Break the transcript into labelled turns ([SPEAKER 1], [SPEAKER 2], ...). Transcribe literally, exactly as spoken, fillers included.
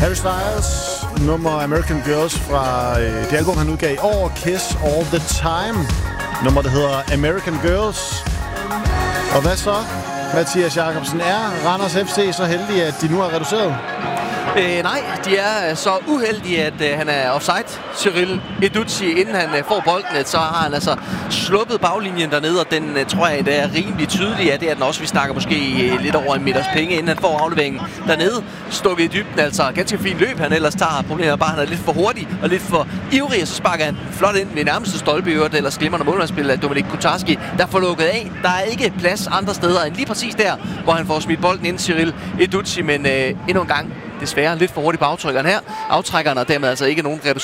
[SPEAKER 1] Harry Styles, nummer American Girls fra øh, det album, han udgav i år, Kiss All The Time. Nummer, der hedder American Girls. Og hvad så, Mathias Jacobsen? Er Randers F C så heldige, at de nu har reduceret?
[SPEAKER 2] Øh, nej, de er så uheldige, at øh, han er offside, Cyril Edouzi. Inden han øh, får bolden, så har han altså sluppet baglinjen dernede, og den øh, tror jeg, det er rimelig tydelig. Ja, det er den også. Vi snakker måske øh, lidt over en meters penge, inden han får afleveringen dernede. Stukket i dybden, altså ganske fint løb, han ellers tager. Problemet er bare, at han er lidt for hurtig og lidt for ivrig, og så sparker han flot ind ved nærmeste stolpe i øvrigt, eller glimrende målmandsspil af Dominik Kutarski, der får lukket af. Der er ikke plads andre steder end lige præcis der, hvor han får smidt bolden ind, Cyril Edouzi, men øh, endnu en gang desværre lidt for hurtigt på aftrykkeren her. Aftrækkeren, og dermed altså ikke nogen